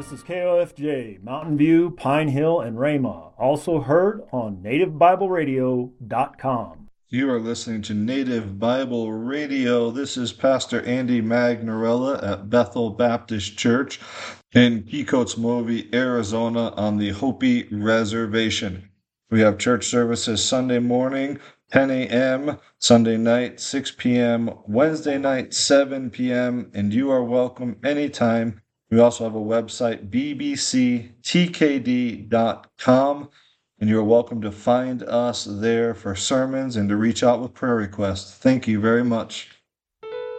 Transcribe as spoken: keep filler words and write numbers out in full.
This is K O F J, Mountain View, Pine Hill, and Rama. Also heard on native bible radio dot com. You are listening to Native Bible Radio. This is Pastor Andy Magnorella at Bethel Baptist Church in Quixotes, Arizona on the Hopi Reservation. We have church services Sunday morning, ten a.m., Sunday night, six p.m., Wednesday night, seven p.m., and you are welcome anytime. We also have a website, b b c t k d dot com. And you're welcome to find us there for sermons and to reach out with prayer requests. Thank you very much.